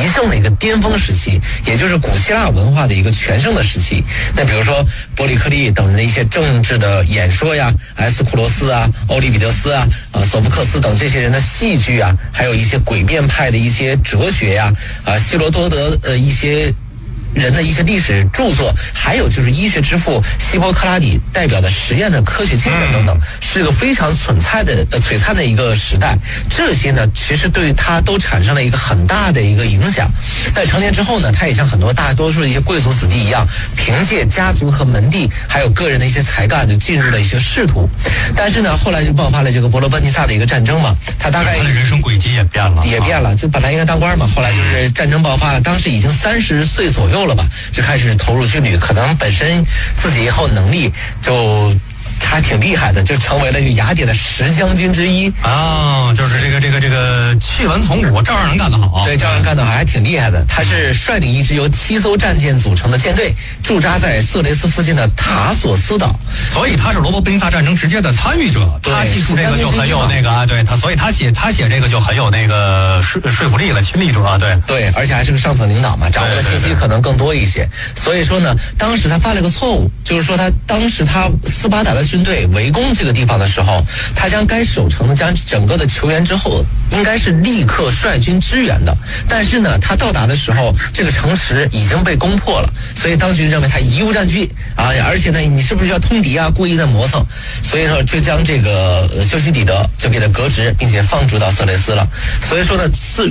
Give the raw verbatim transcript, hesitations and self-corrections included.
极盛的一个巅峰时期，也就是古希腊文化的一个全盛的时期。那比如说伯里克利等的一些政治的演说呀，埃斯库罗斯啊、欧利比得斯啊、啊索福克斯等这些人的戏剧啊，还有一些诡辩派的一些哲学呀，啊希罗多德呃一些人的一些历史著作，还有就是医学之父希波克拉底代表的实验的科学精神等等，是个非常璀璨的呃璀璨的一个时代。这些呢，其实对他都产生了一个很大的一个影响。在成年之后呢，他也像很多大多数的一些贵族子弟一样，凭借家族和门第，还有个人的一些才干，就进入了一些仕途。但是呢，后来就爆发了这个伯罗奔尼撒的一个战争嘛，他大概他的人生轨迹也变了， 也变了。就本来应该当官嘛，后来就是战争爆发了，当时已经三十岁左右了吧，就开始投入军旅，可能本身自己以后能力就还挺厉害的，就成为了雅典的十将军之一啊，就是这个这个这个弃文从武，照样能干得好。 对，照样干得好，还挺厉害的。他是率领一支由七艘战舰组成的舰队，驻扎在色雷斯附近的塔索斯岛， 所以他是罗伯奔尼撒战争直接的参与者。他记述这个就很有那个啊，对他，所以他写他写这个就很有那个说说服力了，亲历者啊，对对，而且还是个上层领导嘛，掌握的信息可能更多一些。所以说呢，当时他犯了个错误，就是说他当时他斯巴达的军队围攻这个地方的时候，他将该守城将整个的求援之后，应该是立刻率军支援的。但是呢，他到达的时候，这个城池已经被攻破了，所以当局认为他贻误战局啊，而且呢，你是不是要通敌啊？故意的磨蹭，所以说就将这个修昔底德就给他革职，并且放逐到色雷斯了。所以说呢，自